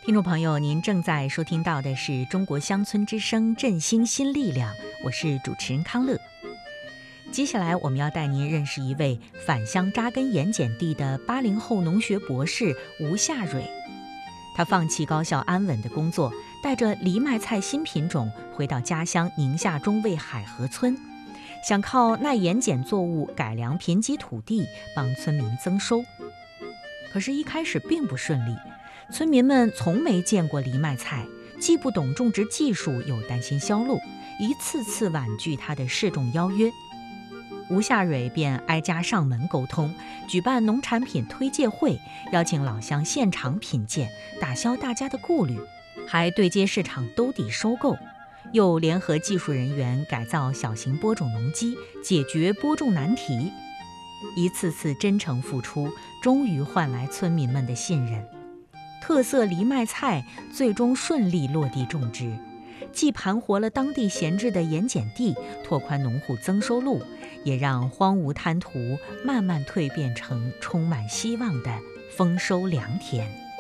听众朋友，您正在收听到的是中国乡村之声振兴新力量，我是主持人康乐。接下来我们要带您认识一位返乡扎根盐碱地的80后农学博士吴夏蕊。他放弃高效安稳的工作，带着藜麦菜新品种回到家乡宁夏中卫海河村，想靠耐盐碱作物改良贫瘠土地，帮村民增收。可是，一开始并不顺利。村民们从没见过藜麦菜，既不懂种植技术，又担心销路，一次次婉拒他的试种邀约。吴夏蕊便挨家上门沟通，举办农产品推介会，邀请老乡现场品鉴，打消大家的顾虑，还对接市场兜底收购，又联合技术人员改造小型播种农机，解决播种难题。一次次真诚付出，终于换来村民们的信任。特色藜麦菜最终顺利落地种植，既盘活了当地闲置的盐碱地，拓宽农户增收路，也让荒芜滩涂慢慢蜕变成充满希望的丰收良田。